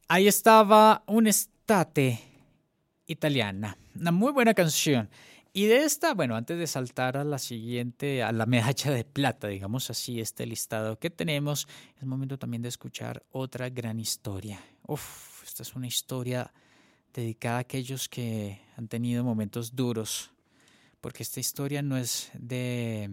Ahí estaba un estate italiana, una muy buena canción. Y de esta, bueno, antes de saltar a la siguiente, a la medalla de plata, digamos así, este listado que tenemos, es momento también de escuchar otra gran historia. Uf, esta es una historia dedicada a aquellos que han tenido momentos duros, porque esta historia no es de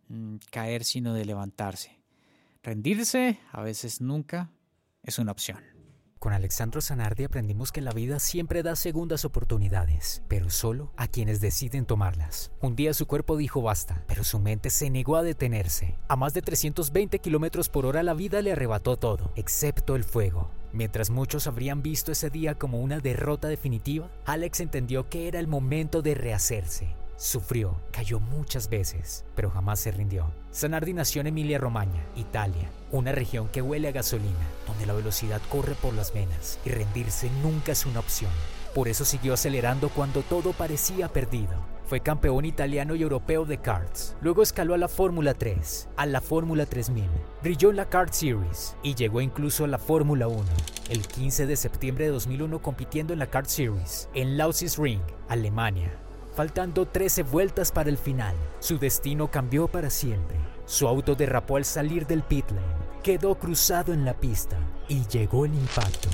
caer, sino de levantarse. Rendirse, a veces nunca, es una opción. Con Alexandro Zanardi aprendimos que la vida siempre da segundas oportunidades, pero solo a quienes deciden tomarlas. Un día su cuerpo dijo basta, pero su mente se negó a detenerse. A más de 320 kilómetros por hora la vida le arrebató todo, excepto el fuego. Mientras muchos habrían visto ese día como una derrota definitiva, Alex entendió que era el momento de rehacerse. Sufrió, cayó muchas veces, pero jamás se rindió. Zanardi nació en Emilia-Romagna, Italia, una región que huele a gasolina, donde la velocidad corre por las venas y rendirse nunca es una opción. Por eso siguió acelerando cuando todo parecía perdido. Fue campeón italiano y europeo de karts. Luego escaló a la Fórmula 3, a la Fórmula 3000. Brilló en la Kart Series y llegó incluso a la Fórmula 1. El 15 de septiembre de 2001 compitiendo en la Kart Series, en Lausitzring, Alemania. Faltando 13 vueltas para el final, su destino cambió para siempre. Su auto derrapó al salir del pit lane, quedó cruzado en la pista y llegó el impacto.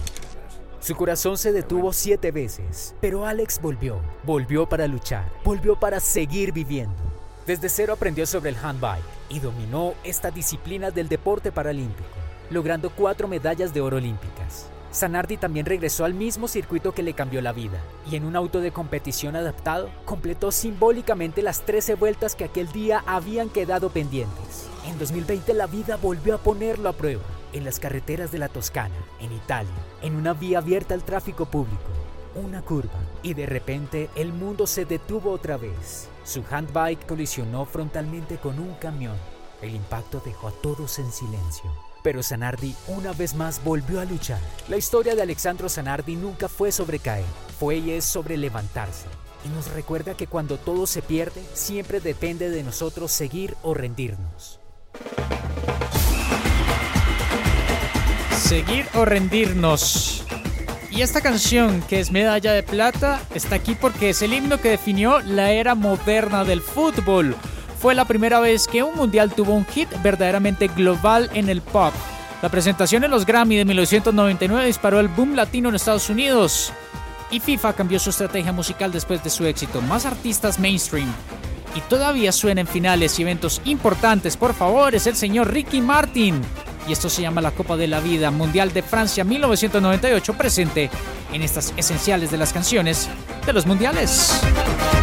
Su corazón se detuvo 7 veces, pero Alex volvió para luchar, volvió para seguir viviendo. Desde cero aprendió sobre el handbike y dominó esta disciplina del deporte paralímpico, logrando 4 medallas de oro olímpicas. Zanardi también regresó al mismo circuito que le cambió la vida y en un auto de competición adaptado completó simbólicamente las 13 vueltas que aquel día habían quedado pendientes. En 2020 la vida volvió a ponerlo a prueba en las carreteras de la Toscana, en Italia, en una vía abierta al tráfico público, una curva y de repente el mundo se detuvo otra vez. Su handbike colisionó frontalmente con un camión. El impacto dejó a todos en silencio. Pero Zanardi una vez más volvió a luchar. La historia de Alexandro Zanardi nunca fue sobre caer, fue y es sobre levantarse. Y nos recuerda que cuando todo se pierde, siempre depende de nosotros seguir o rendirnos. Seguir o rendirnos. Y esta canción, que es Medalla de Plata, está aquí porque es el himno que definió la era moderna del fútbol. Fue la primera vez que un mundial tuvo un hit verdaderamente global en el pop. La presentación en los Grammy de 1999 disparó el boom latino en Estados Unidos. Y FIFA cambió su estrategia musical después de su éxito. Más artistas mainstream. Y todavía suena en finales y eventos importantes. Por favor, es el señor Ricky Martin. Y esto se llama la Copa de la Vida Mundial de Francia 1998, presente en estas esenciales de las canciones de los mundiales.